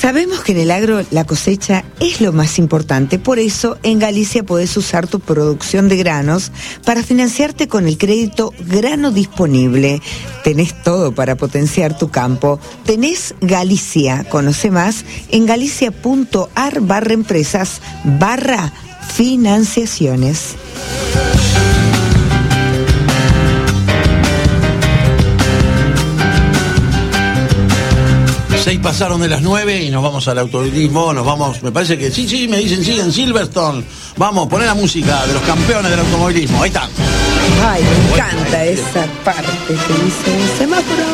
Sabemos que en el agro la cosecha es lo más importante, por eso en Galicia podés usar tu producción de granos para financiarte con el crédito Grano Disponible. Tenés todo para potenciar tu campo. Tenés Galicia. Conoce más en galicia.ar/empresas/financiaciones. 6 pasaron de las 9 y nos vamos al automovilismo, nos vamos, me parece que sí, me dicen sí, en Silverstone. Vamos, poner la música de los campeones del automovilismo, ahí está. Ay, me encanta esa parte que dice semáforo.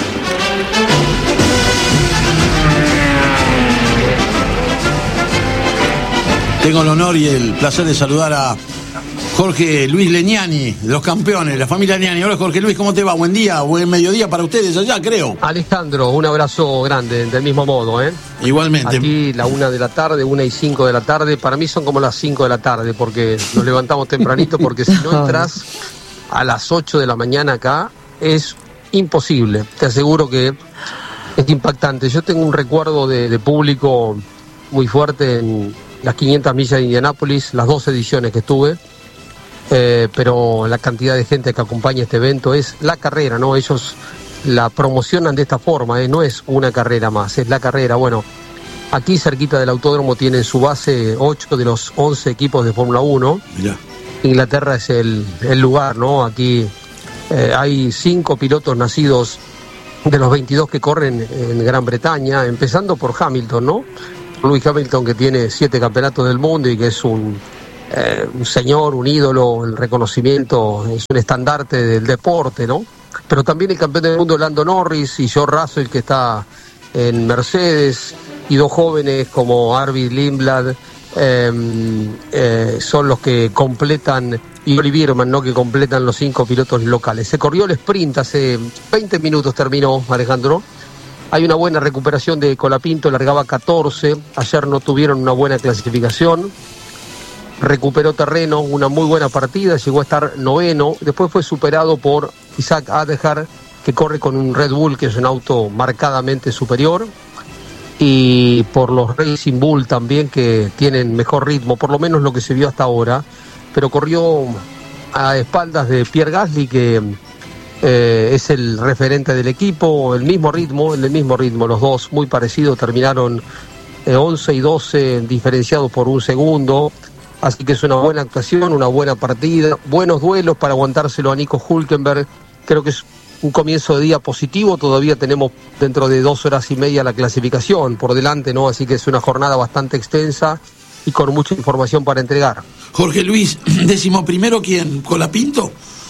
Tengo el honor y el placer de saludar a Jorge Luis Legnani, de los campeones, la familia Legnani. Hola Jorge Luis, ¿cómo te va? Buen día, buen mediodía para ustedes allá, creo. Alejandro, un abrazo grande, del mismo modo, ¿eh? Igualmente. Aquí la 1 de la tarde, 1:05 de la tarde, para mí son como las 5 de la tarde, porque nos levantamos tempranito, porque si no entras a las 8 de la mañana acá, es imposible. Te aseguro que es impactante. Yo tengo un recuerdo de público muy fuerte en las 500 millas de Indianápolis, las 2 ediciones que estuve. Pero la cantidad de gente que acompaña este evento es la carrera, ¿no? Ellos la promocionan de esta forma, no es una carrera más, es la carrera. Bueno, aquí cerquita del autódromo tienen su base 8 de los 11 equipos de Fórmula 1. Mirá. Inglaterra es el lugar, ¿no? Aquí hay 5 pilotos nacidos de los 22 que corren en Gran Bretaña, empezando por Hamilton, ¿no? Lewis Hamilton, que tiene 7 campeonatos del mundo y que es un señor, un ídolo, el reconocimiento, es un estandarte del deporte, ¿no? Pero también el campeón del mundo Lando Norris y George Russell, que está en Mercedes, y 2 jóvenes como Arvid Lindblad, son los que completan, y Oli Bierman, ¿no?, que completan los 5 pilotos locales. Se corrió el sprint hace 20 minutos, terminó, Alejandro. Hay una buena recuperación de Colapinto, largaba 14, ayer no tuvieron una buena clasificación. Recuperó terreno, una muy buena partida, llegó a estar 9º, después fue superado por Isaac Adehar, que corre con un Red Bull, que es un auto marcadamente superior, y por los Racing Bull también, que tienen mejor ritmo, por lo menos lo que se vio hasta ahora, pero corrió a espaldas de Pierre Gasly, que es el referente del equipo, el mismo ritmo, los dos muy parecidos, terminaron 11 y 12 diferenciados por 1 segundo. Así que es una buena actuación, una buena partida, buenos duelos para aguantárselo a Nico Hülkenberg. Creo que es un comienzo de día positivo, todavía tenemos dentro de 2 horas y media la clasificación por delante, ¿no? Así que es una jornada bastante extensa y con mucha información para entregar. Jorge Luis, 11º, ¿quién? ¿Colapinto?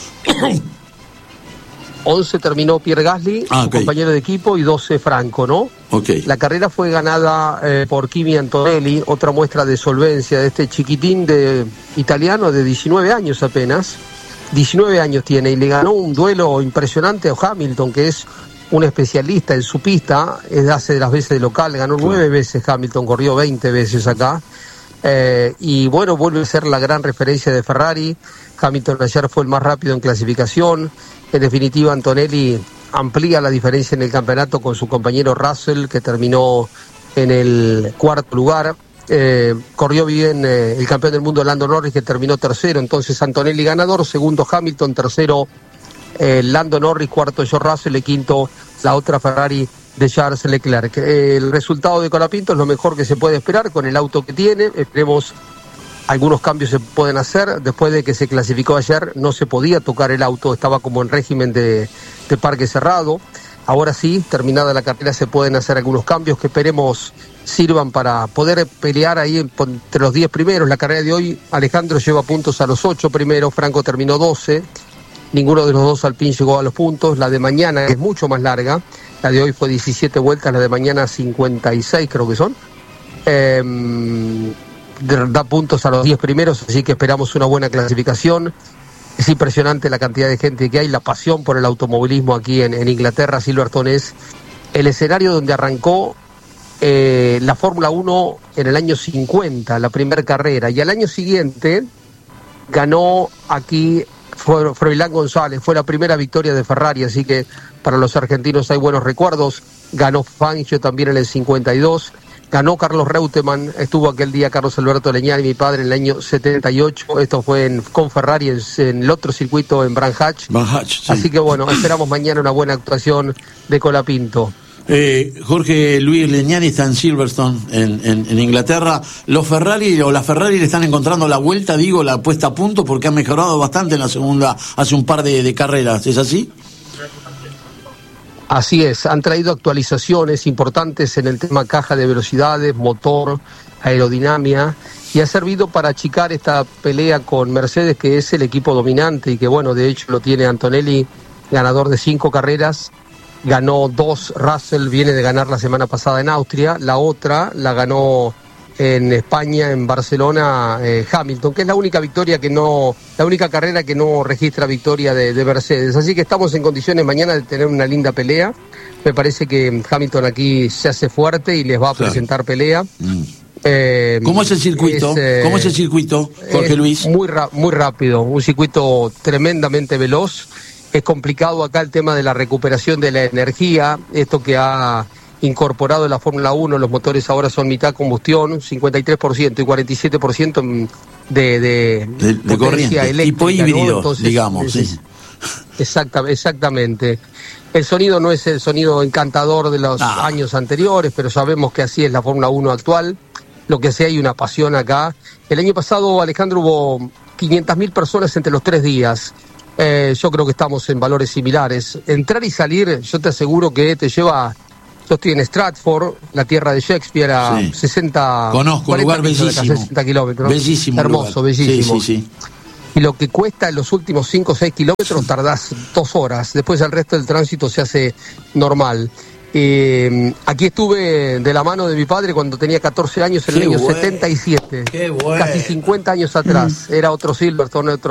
11 terminó Pierre Gasly, su compañero de equipo, y 12 Franco, ¿no? Okay. La carrera fue ganada por Kimi Antonelli, otra muestra de solvencia de este chiquitín italiano de 19 años apenas. 19 años tiene y le ganó un duelo impresionante a Hamilton, que es un especialista en su pista, hace de las veces de local, ganó 9 veces Hamilton, corrió 20 veces acá. Y bueno, vuelve a ser la gran referencia de Ferrari. Hamilton ayer fue el más rápido en clasificación. En definitiva, Antonelli amplía la diferencia en el campeonato con su compañero Russell, que terminó en el 4º lugar. Corrió bien el campeón del mundo Lando Norris, que terminó 3º, entonces Antonelli ganador, 2º Hamilton, 3º Lando Norris, 4º George Russell y 5º la otra Ferrari de Charles Leclerc. El resultado de Colapinto es lo mejor que se puede esperar con el auto que tiene. Esperemos algunos cambios se pueden hacer. Después de que se clasificó ayer no se podía tocar el auto, estaba como en régimen de parque cerrado. Ahora sí, terminada la carrera, se pueden hacer algunos cambios que esperemos sirvan para poder pelear ahí entre los 10 primeros. La carrera de hoy, Alejandro lleva puntos a los 8 primeros, Franco terminó 12, ninguno de los dos Alpine llegó a los puntos. La de mañana es mucho más larga, la de hoy fue 17 vueltas, la de mañana 56 creo que son. Da puntos a los 10 primeros, así que esperamos una buena clasificación. Es impresionante la cantidad de gente que hay, la pasión por el automovilismo aquí en Inglaterra. Silverstone es el escenario donde arrancó la Fórmula 1 en el año 50, la primera carrera, y al año siguiente ganó aquí Froilán González, fue la primera victoria de Ferrari, así que para los argentinos hay buenos recuerdos. Ganó Fangio también en el 52, ganó Carlos Reutemann, estuvo aquel día Carlos Alberto Leñani, mi padre, en el año 78, esto fue con Ferrari en el otro circuito en Branhach. Sí. Así que bueno, esperamos mañana una buena actuación de Colapinto. Jorge Luis Leñani está en Silverstone, en Inglaterra. Los Ferrari o las Ferrari le están encontrando la vuelta, la puesta a punto, porque han mejorado bastante en la segunda, hace un par de carreras, ¿es así? Así es, han traído actualizaciones importantes en el tema caja de velocidades, motor, aerodinámica, y ha servido para achicar esta pelea con Mercedes, que es el equipo dominante y que bueno, de hecho lo tiene Antonelli, ganador de 5 carreras. Ganó 2, Russell viene de ganar la semana pasada en Austria, la otra la ganó en España, en Barcelona, Hamilton, que es la única carrera que no registra victoria de Mercedes. Así que estamos en condiciones mañana de tener una linda pelea. Me parece que Hamilton aquí se hace fuerte y les va a presentar pelea. ¿Cómo es el circuito? ¿Cómo es el circuito, Jorge Luis? Muy rápido, un circuito tremendamente veloz. Es complicado acá el tema de la recuperación de la energía, esto que ha incorporado la Fórmula 1, los motores ahora son mitad combustión, 53% y 47% de corriente, eléctrica, tipo híbrido, ¿no? Entonces, digamos. Sí. Exactamente. El sonido no es el sonido encantador de los años anteriores, pero sabemos que así es la Fórmula 1 actual. Lo que sí, hay una pasión acá. El año pasado, Alejandro, hubo 500.000 personas entre los 3 días. Yo creo que estamos en valores similares. Entrar y salir, yo te aseguro que te lleva... Yo estoy en Stratford, la tierra de Shakespeare, a 60... Conozco, un lugar bellísimo. 60 kilómetros. Bellísimo. Hermoso, lugar. bellísimo. Sí. Y lo que cuesta en los últimos 5 o 6 kilómetros tardás 2 horas. Después el resto del tránsito se hace normal. Aquí estuve de la mano de mi padre cuando tenía 14 años en el año 77. Qué bueno. Casi 50 años atrás. Era otro Silverstone, otro